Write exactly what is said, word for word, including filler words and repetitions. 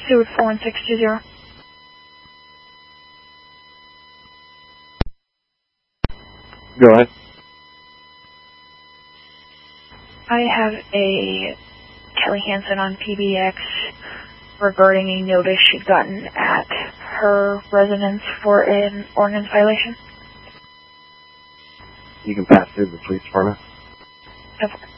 Suit four one six two zero. Go ahead. I have a Kelly Hansen on P B X regarding a notice she'd gotten at her residence for an ordinance violation. You can pass through the police department. Of